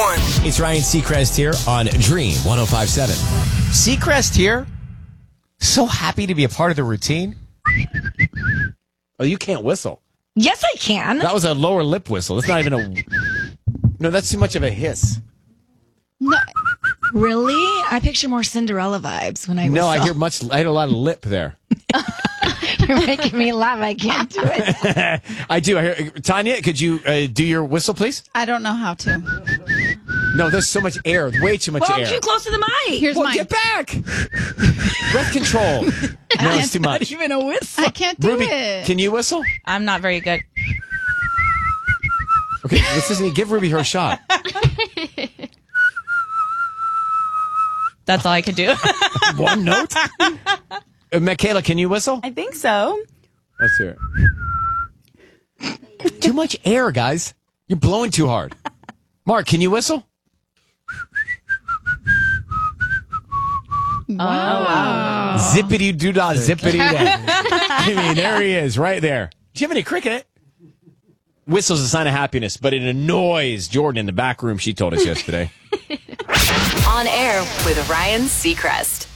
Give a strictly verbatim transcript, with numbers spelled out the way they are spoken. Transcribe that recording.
one. It's Ryan Seacrest here on Dream one oh five point seven. Seacrest here. So happy to be a part of the routine. Oh, you can't whistle. Yes, I can. That was a lower lip whistle. It's not even a... No, that's too much of a hiss. No, really? I picture more Cinderella vibes when I whistle. No, I hear much... I had a lot of lip there. You're making me laugh. I can't do it. I do. I hear, Tanya, could you uh, do your whistle, please? I don't know how to. No, there's so much air. Way too much Well, air. I'm too close to the mic. Here's Well, mine. get back. Breath control. No, it's too much. Not even a whistle. I can't do Ruby, it. can you whistle? I'm not very good. Okay, this isn't. Give Ruby her shot. That's all I could do. One note. Uh, Michaela, can you whistle? I think so. Let's hear it. Too much air, guys. You're blowing too hard. Mark, can you whistle? Wow. Zippity doo dah, zippity da. I mean, there he is, right there. Jiminy Cricket. Whistle's a sign of happiness, but it annoys Jordan in the back room. She told us yesterday. On air with Ryan Seacrest.